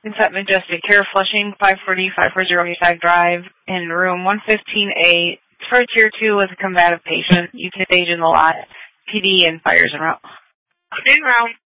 It's at Majestic Care, Flushing, 540 Eastside Drive, in room 115A. It's for a Tier 2 with a combative patient. You can stage in the lot. PD and fires en route. En route.